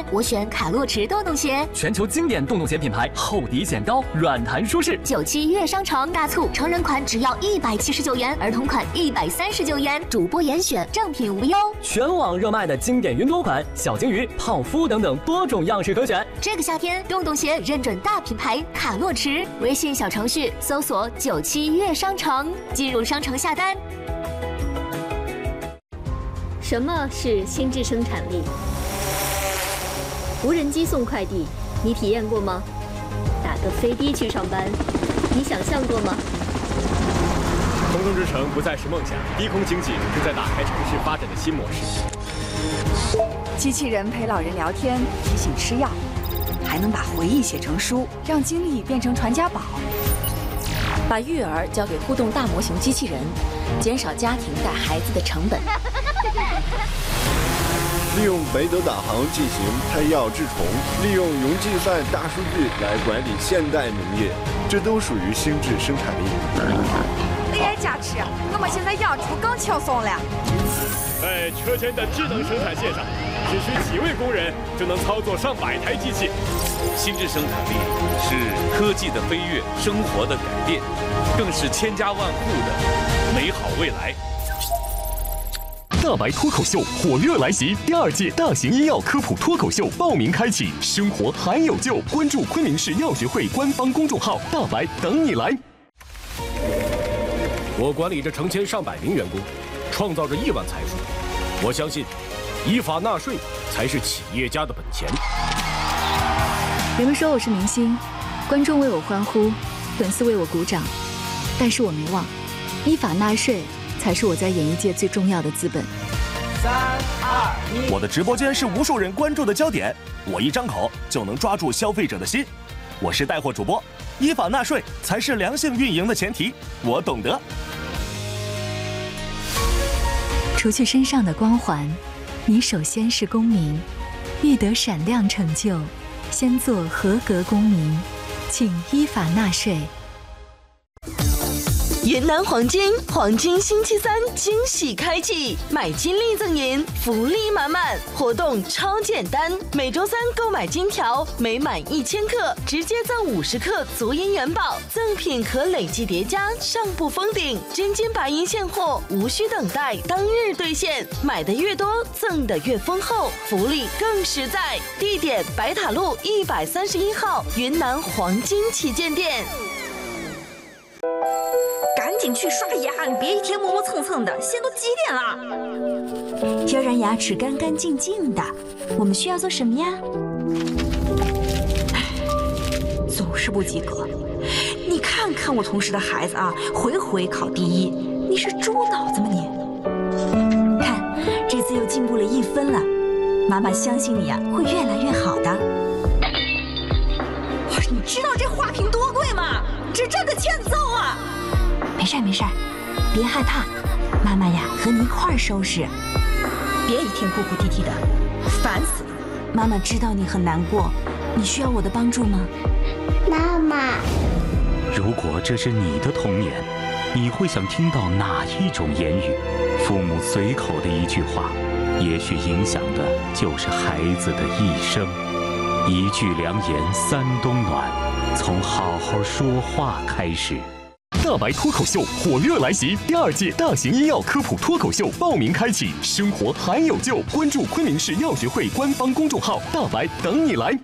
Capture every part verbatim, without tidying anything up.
我选卡洛驰洞洞鞋， 全球经典洞洞鞋品牌，厚底显高，软弹舒适。 九七月商城大促，成人款只要一百七十九元，儿童款一百三十九元，主播严选，正品无忧。 全网热卖的经典云朵款、小鲸鱼、泡芙等等多种样式可选。 这个夏天，洞洞鞋认准大品牌卡洛驰，微信小程序搜索九七月商城，进入商城下单。 什么是心智生产力？无人机送快递，你体验过吗？打个飞的去上班，你想象过吗？ 空中之城不再是梦想，低空经济正在打开城市发展的新模式。 机器人陪老人聊天，提醒吃药，还能把回忆写成书，让经历变成传家宝。 把育儿交给互动大模型机器人，减少家庭带孩子的成本。 利用北斗导航进行胎药治虫，利用云计算大数据来管理现代农业，这都属于心智生产力。 你爱家吃，我们现在养猪更轻松了。 在车间的智能生产线上，只需几位工人就能操作上百台机器。 心智生产力是科技的飞跃，生活的改变，更是千家万户的美好未来。 大白脱口秀火热来袭，第二届大型医药科普脱口秀报名开启，生活还有救！关注昆明市药学会官方公众号“大白”，等你来。 我管理着成千上百名员工，创造着亿万财富。我相信，依法纳税才是企业家的本钱。 人们说我是明星，观众为我欢呼，粉丝为我鼓掌，但是我没忘，依法纳税才是我在演艺界最重要的资本。 三二一， 我的直播间是无数人关注的焦点，我一张口就能抓住消费者的心。我是带货主播，依法纳税才是良性运营的前提，我懂得。 除去身上的光环，你首先是公民，欲得闪亮成就，先做合格公民，请依法纳税。 云南黄金黄金星期三惊喜开启，买金粒赠银，福利满满，活动超简单。每周三购买金条，每满一千克直接赠五十克足银元宝，赠品可累计叠加，上不封顶。真金白银现货，无需等待，当日兑现。买的越多，赠的越丰厚，福利更实在。地点：白塔路一百三十一号云南黄金旗舰店。 赶紧去刷牙，你别一天磨磨蹭蹭的，现在都几点了？ 要让牙齿干干净净的，我们需要做什么呀？ 总是不及格。你看看我同事的孩子啊，回回考第一，你是猪脑子吗你？ 看，这次又进步了一分了，妈妈相信你啊，会越来越好的。 你知道这花瓶多贵吗？这真的欠揍啊！ 没事没事，别害怕，妈妈呀和你一块儿收拾。 别一天哭哭啼啼的，烦死了。 妈妈知道你很难过，你需要我的帮助吗？ 妈妈， 如果这是你的童年，你会想听到哪一种言语？父母随口的一句话，也许影响的就是孩子的一生。一句良言三冬暖，从好好说话开始。 大白脱口秀火热来袭，第二届大型医药科普脱口秀报名开启，生活还有救！关注昆明市药学会官方公众号“大白”，等你来。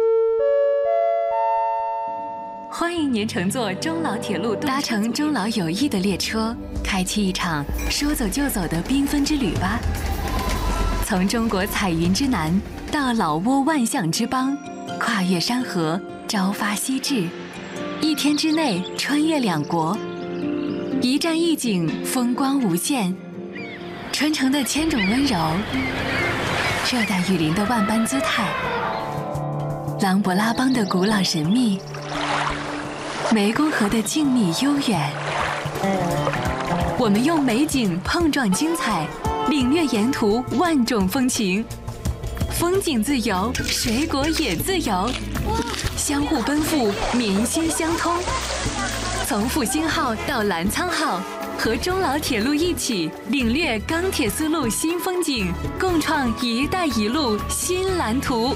欢迎您乘坐中老铁路，搭乘中老友谊的列车，开启一场说走就走的缤纷之旅吧。从中国彩云之南到老挝万象之邦，跨越山河，朝发夕至，一天之内穿越两国，一站一景，风光无限。传承的千种温柔，热带雨林的万般姿态，琅勃拉邦的古老神秘，湄公河的静谧悠远。我们用美景碰撞精彩，领略沿途万种风情。风景自由，水果也自由，相互奔赴，民心相通。从复兴号到澜沧号，和中老铁路一起领略钢铁丝路新风景，共创“一带一路”新蓝图。